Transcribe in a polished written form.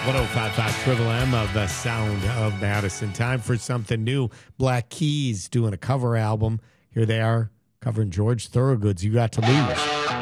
1055 Triple M of the Sound of Madison. Time for something new. Black Keys doing a cover album. Here they are covering George Thorogood's You Got to Lose.